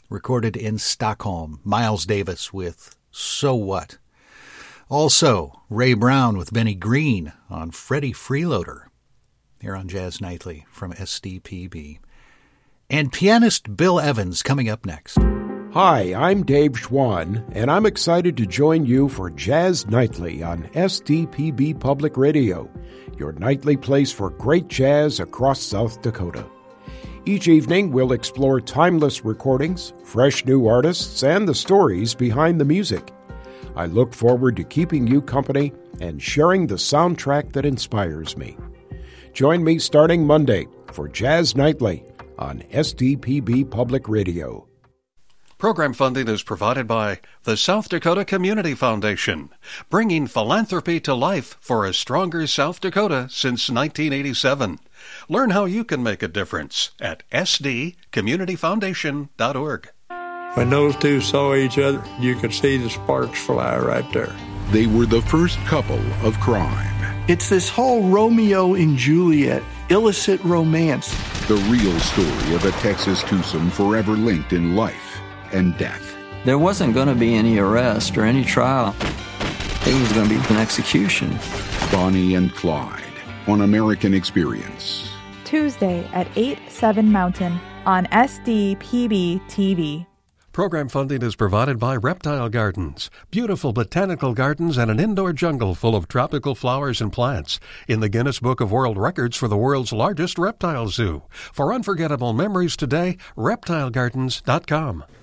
recorded in Stockholm. Miles Davis with So What. Also, Ray Brown with Benny Green on Freddie Freeloader, here on Jazz Nightly from SDPB. And pianist Bill Evans coming up next. Hi, I'm Dave Schwann, and I'm excited to join you for Jazz Nightly on SDPB Public Radio, your nightly place for great jazz across South Dakota. Each evening, we'll explore timeless recordings, fresh new artists, and the stories behind the music. I look forward to keeping you company and sharing the soundtrack that inspires me. Join me starting Monday for Jazz Nightly on SDPB Public Radio. Program funding is provided by the South Dakota Community Foundation, bringing philanthropy to life for a stronger South Dakota since 1987. Learn how you can make a difference at sdcommunityfoundation.org. When those two saw each other, you could see the sparks fly right there. They were the first couple of crime. It's this whole Romeo and Juliet, illicit romance. The real story of a Texas twosome forever linked in life and death. There wasn't going to be any arrest or any trial. It was going to be an execution. Bonnie and Clyde on American Experience. Tuesday at 8/7 Mountain on SDPB TV. Program funding is provided by Reptile Gardens, beautiful botanical gardens and an indoor jungle full of tropical flowers and plants, in the Guinness Book of World Records for the world's largest reptile zoo. For unforgettable memories today, reptilegardens.com.